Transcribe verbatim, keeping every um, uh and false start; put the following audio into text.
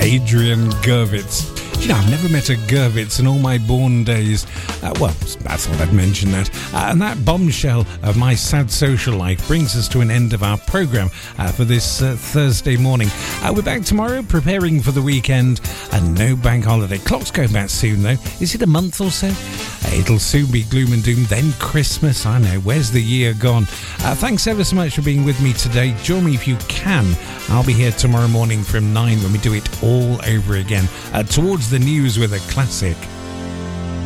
Adrian Gurvitz. You know, I've never met a Gurvitz in all my born days. Uh, well, I thought I'd mention that. Uh, and that bombshell of my sad social life brings us to an end of our programme uh, for this uh, Thursday morning. Uh, we're back tomorrow, preparing for the weekend, and no bank holiday. Clock's going back soon, though. Is it a month or so? Uh, it'll soon be gloom and doom, then Christmas. I know, where's the year gone? Uh, thanks ever so much for being with me today. Join me if you can. I'll be here tomorrow morning from nine when we do it all over again. Uh, towards the news with a classic.